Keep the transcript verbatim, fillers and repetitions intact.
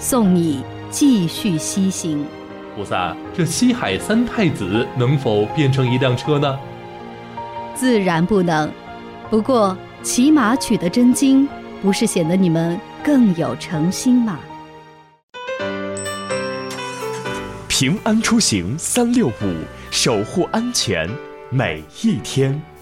送你继续西行。 菩萨，这西海三太子能否变成一辆车呢？ 自然不能，不过骑马取得真经，不是显得你们更有诚心吗？ 平安出行三六五，守护安全每一天。